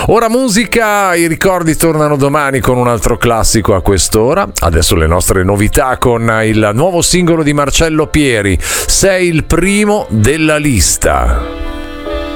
Ora musica, i ricordi tornano domani con un altro classico a quest'ora. Adesso le nostre novità con il nuovo singolo di Marcello Pieri, Sei il primo della lista.